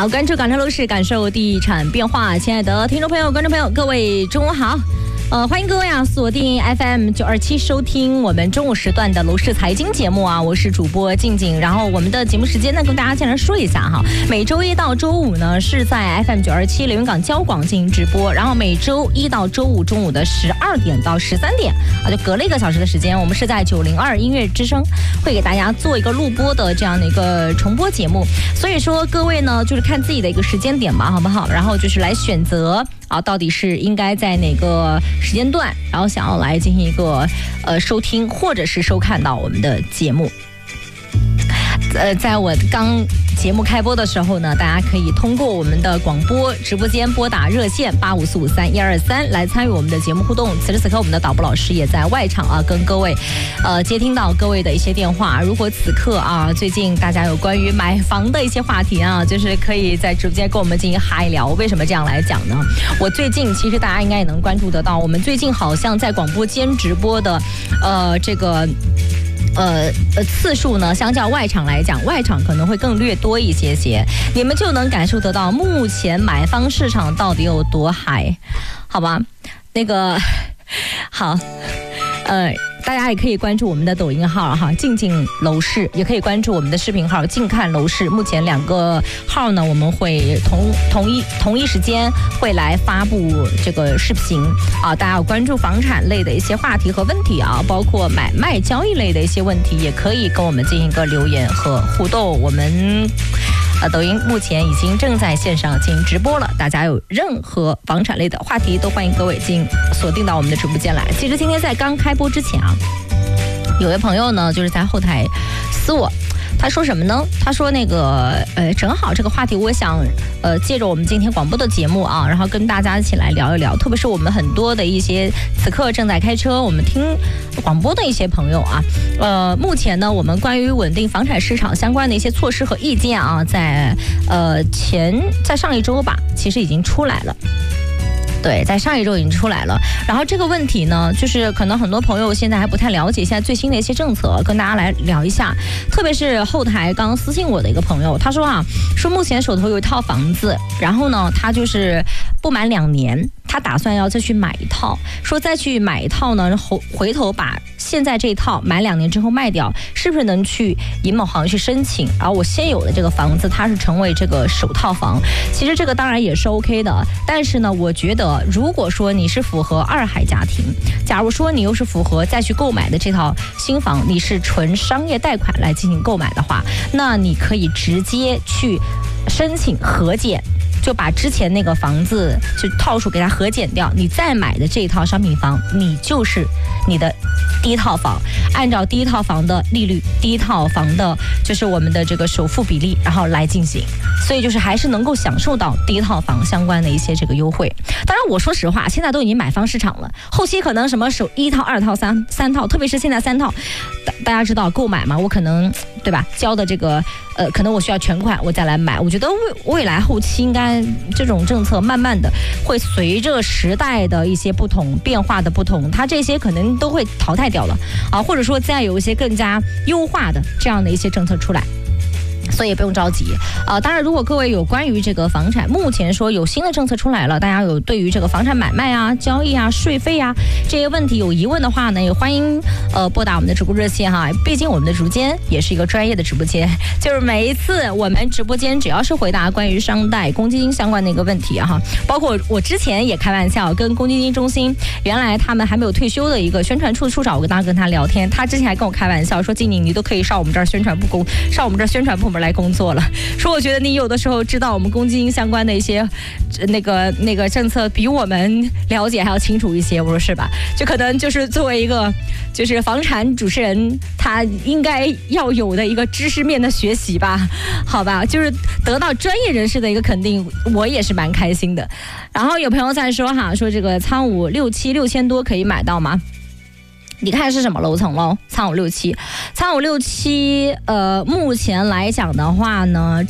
好，关注港城楼市，感受地产变化。亲爱的听众朋友、观众朋友，各位中午好。欢迎各位锁定 FM 927收听我们中午时段的楼市财经节目啊，我是主播静静。然后我们的节目时间呢，跟大家先来说一下哈，每周一到周五呢是在 FM 927连云港交广进行直播，然后每周一到周五中午的12点到13点啊，就隔了1个小时的时间，我们是在902音乐之声会给大家做一个录播的这样的一个重播节目。所以说各位呢，就是看自己的一个时间点嘛，好不好？然后就是来选择啊，到底是应该在哪个时间段，然后想要来进行一个收听或者是收看到我们的节目。在我刚节目开播的时候呢，大家可以通过我们的广播直播间拨打热线85453123来参与我们的节目互动。此时此刻，我们的导播老师也在外场啊，跟各位接听到各位的一些电话。如果此刻啊，最近大家有关于买房的一些话题啊，就是可以在直播间跟我们进行嗨聊。为什么这样来讲呢？我最近其实大家应该也能关注得到，我们最近好像在广播间直播的这个次数呢，相较外场来讲，外场可能会更略多一些些，你们就能感受得到目前买方市场到底有多嗨，好吧？那个好，大家也可以关注我们的抖音号哈，静静楼市，也可以关注我们的视频号静看楼市。目前2个号呢，我们会同一时间会来发布这个视频啊。大家有关注房产类的一些话题和问题啊，包括买卖交易类的一些问题，也可以跟我们进行一个留言和互动。我们抖音目前已经正在线上进行直播了，大家有任何房产类的话题都欢迎各位进行锁定到我们的直播间来。其实今天在刚开播之前啊，有位朋友呢就是在后台私我，他说什么呢？他说那个正好这个话题我想借着我们今天广播的节目啊，然后跟大家一起来聊一聊，特别是我们很多的一些此刻正在开车我们听广播的一些朋友啊，目前呢我们关于稳定房产市场相关的一些措施和意见啊，在上一周吧，其实已经出来了。对，在上一周已经出来了。然后这个问题呢，就是可能很多朋友现在还不太了解现在最新的一些政策，跟大家来聊一下。特别是后台刚私信我的一个朋友，他说说目前手头有一套房子，然后呢，他就是不满2年，他打算要再去买一套，说再去买一套呢，回头把现在这一套买2年之后卖掉，是不是能去银某行去申请？而我现有的这个房子，它是成为这个首套房。其实这个当然也是 OK 的，但是呢，我觉得如果说你是符合2孩家庭，假如说你又是符合再去购买的这套新房，你是纯商业贷款来进行购买的话，那你可以直接去申请核减，就把之前那个房子就套数给它核减掉，你再买的这一套商品房，你就是你的第一套房，按照第一套房的利率，第一套房的就是我们的这个首付比例，然后来进行，所以就是还是能够享受到第一套房相关的一些这个优惠。当然我说实话，现在都已经买方市场了，后期可能什么首1套、2套、3套，特别是现在3套，大家知道购买嘛，我可能对吧，交的这个可能我需要全款我再来买。我觉得未来后期应该这种政策慢慢的会随着时代的一些不同变化的不同，它这些可能都会淘汰掉了啊，或者说再有一些更加优化的这样的一些政策出来。所以也不用着急当然如果各位有关于这个房产，目前说有新的政策出来了，大家有对于这个房产买卖啊、交易啊、税费啊这些问题有疑问的话呢，也欢迎拨打我们的直播热线哈。毕竟我们的直播间也是一个专业的直播间，就是每一次我们直播间只要是回答关于商贷、公积金相关的一个问题哈，包括我之前也开玩笑跟公积金中心原来他们还没有退休的一个宣传处处长，我当时跟他聊天，他之前还跟我开玩笑说，静宁你都可以上我们这儿宣传部门来工作了，说我觉得你有的时候知道我们公积金相关的一些那个政策比我们了解还要清楚一些。我说是吧，就可能就是作为一个就是房产主持人他应该要有的一个知识面的学习吧，好吧，就是得到专业人士的一个肯定，我也是蛮开心的。然后有朋友在说说这个仓5、6、7 6000多可以买到吗？你看是什么楼层喽？仓5、6、7，仓5、6、7，目前来讲的话呢，